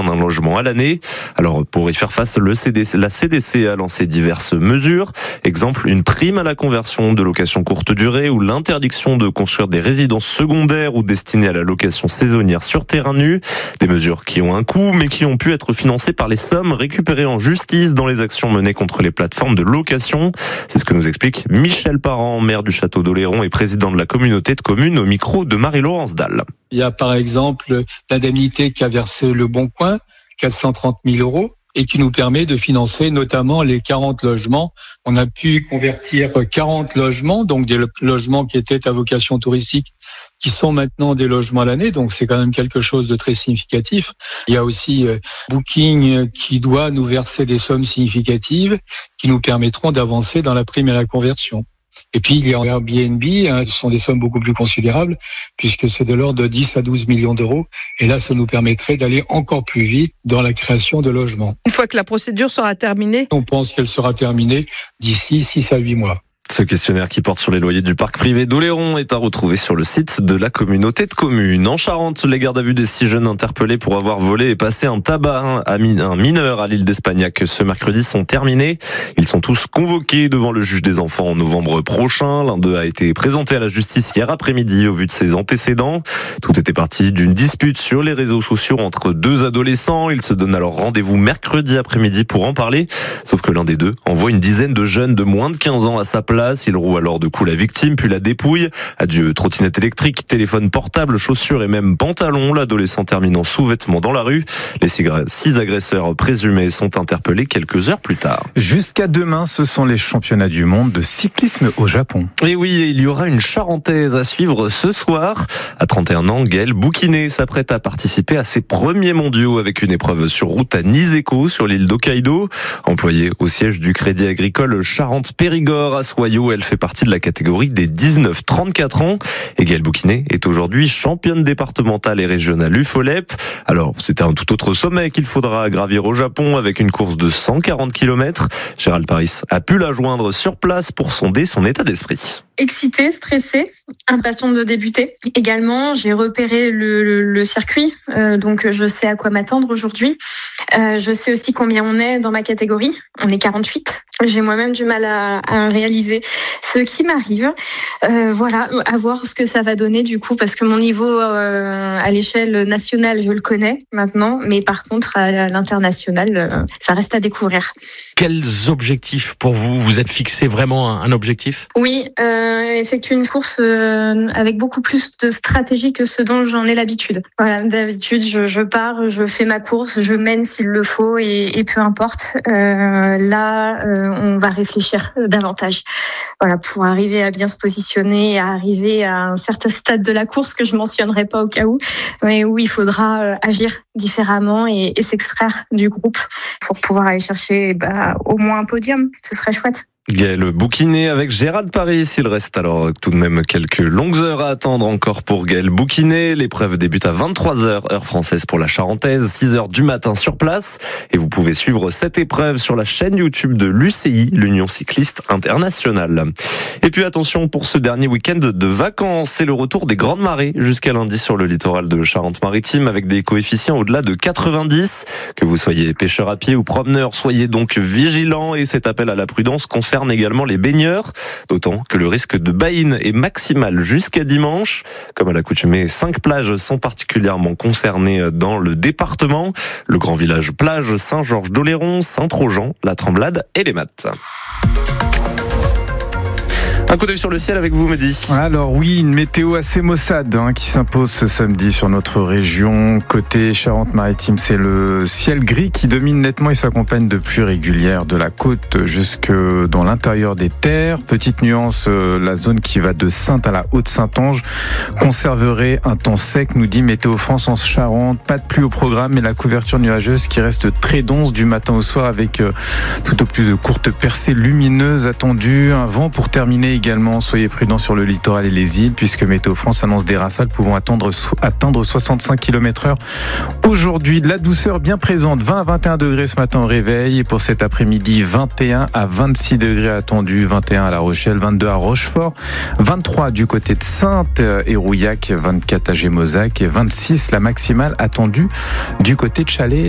besoin d'un logement à l'année. Alors pour y faire face, la CDC a lancé diverses mesures. Exemple, une prime à la conversion de location courte durée ou l'interdiction de construire des résidences secondaires ou destinées à la location saisonnière sur terrain nu. Des mesures qui ont un coût mais qui ont pu être financées par les sommes récupérées en justice dans les actions menées contre les plateformes de location. C'est ce que nous explique Michel Parent, maire du Château d'Oléron et président de la communauté de communes au micro de Marie-Laurence Dalle. Il y a par exemple l'indemnité qu'a versé Le Bon Coin, 430 000 €, et qui nous permet de financer notamment les 40 logements. On a pu convertir 40 logements, donc des logements qui étaient à vocation touristique, qui sont maintenant des logements à l'année, donc c'est quand même quelque chose de très significatif. Il y a aussi Booking qui doit nous verser des sommes significatives qui nous permettront d'avancer dans la prime à la conversion. Et puis il y a Airbnb, ce sont des sommes beaucoup plus considérables puisque c'est de l'ordre de 10 à 12 millions d'euros. Et là, ça nous permettrait d'aller encore plus vite dans la création de logements. Une fois que la procédure sera terminée ? On pense qu'elle sera terminée d'ici 6 à 8 mois. Ce questionnaire qui porte sur les loyers du parc privé d'Oléron est à retrouver sur le site de la communauté de communes. En Charente, les gardes à vue des 6 jeunes interpellés pour avoir volé et passé un tabac à un mineur à l'île d'Espagnac ce mercredi sont terminés. Ils sont tous convoqués devant le juge des enfants en novembre prochain. L'un d'eux a été présenté à la justice hier après-midi au vu de ses antécédents. Tout était parti d'une dispute sur les réseaux sociaux entre deux adolescents. Ils se donnent alors rendez-vous mercredi après-midi pour en parler. Sauf que l'un des deux envoie une dizaine de jeunes de moins de 15 ans à sa place. Il roue alors de coups la victime, puis la dépouille. Adieu trottinette électrique, téléphone portable, chaussures et même pantalon. L'adolescent termine en sous-vêtements dans la rue. Les 6 agresseurs présumés sont interpellés quelques heures plus tard. Jusqu'à demain, ce sont les championnats du monde de cyclisme au Japon. Et oui, il y aura une Charentaise à suivre ce soir. À 31 ans, Gaëlle Bouquinet s'apprête à participer à ses premiers mondiaux avec une épreuve sur route à Niseko, sur l'île d'Hokkaido. Employée au siège du Crédit Agricole Charente-Périgord à Soyaux, elle fait partie de la catégorie des 19-34 ans. Et Gaëlle Bouquinet est aujourd'hui championne départementale et régionale UFOLEP. Alors, c'était un tout autre sommet qu'il faudra gravir au Japon avec une course de 140 km. Gérald Paris a pu la joindre sur place pour sonder son état d'esprit. Excitée, stressée, impatiente de débuter. Également, j'ai repéré le circuit, donc je sais à quoi m'attendre aujourd'hui. Je sais aussi combien on est dans ma catégorie. On est 48. J'ai moi-même du mal à réaliser ce qui m'arrive. Voilà, à voir ce que ça va donner du coup, parce que mon niveau à l'échelle nationale, je le connais maintenant, mais par contre à l'international, ça reste à découvrir. Quels objectifs pour vous ? Vous êtes fixé vraiment un objectif ? Oui, effectuer une course avec beaucoup plus de stratégie que ce dont j'en ai l'habitude. Voilà, d'habitude, je pars, je fais ma course, je mène s'il le faut et peu importe. Là, on va réfléchir davantage. Voilà, pour arriver à bien se positionner, à arriver à un certain stade de la course que je mentionnerai pas au cas où, mais où il faudra agir différemment et s'extraire du groupe pour pouvoir aller chercher au moins un podium. Ce serait chouette. Gaëlle Bouquinet avec Gérald Paris. Il reste alors tout de même quelques longues heures à attendre encore pour Gaëlle Bouquinet. L'épreuve débute à 23h, heure française pour la Charentaise, 6h du matin sur place. Et vous pouvez suivre cette épreuve sur la chaîne YouTube de l'UCI, l'Union Cycliste Internationale. Et puis attention pour ce dernier week-end de vacances, c'est le retour des grandes marées jusqu'à lundi sur le littoral de Charente-Maritime avec des coefficients au-delà de 90. Que vous soyez pêcheur à pied ou promeneur, soyez donc vigilants et cet appel à la prudence concerne également les baigneurs, d'autant que le risque de baïne est maximal jusqu'à dimanche. Comme à l'accoutumée, 5 plages sont particulièrement concernées dans le département. Le grand village plage Saint-Georges d'Oléron, Saint-Trojan, La Tremblade et les Mattes. Un coup d'œil sur le ciel avec vous, Mehdi. Alors oui, une météo assez maussade qui s'impose ce samedi sur notre région. Côté Charente-Maritime, c'est le ciel gris qui domine nettement et s'accompagne de pluies régulières de la côte jusque dans l'intérieur des terres. Petite nuance, la zone qui va de Saintes à la Haute-Saintonge conserverait un temps sec, nous dit Météo France en Charente. Pas de pluie au programme, mais la couverture nuageuse qui reste très dense du matin au soir avec tout au plus de courtes percées lumineuses attendues. Un vent pour terminer également, soyez prudents sur le littoral et les îles puisque Météo France annonce des rafales pouvant atteindre 65 km/h. Aujourd'hui, de la douceur bien présente, 20 à 21 degrés ce matin au réveil et pour cet après-midi, 21 à 26 degrés attendus, 21 à La Rochelle, 22 à Rochefort, 23 du côté de Saintes et Rouillac, 24 à Gémozac et 26 la maximale attendue du côté de Chalais.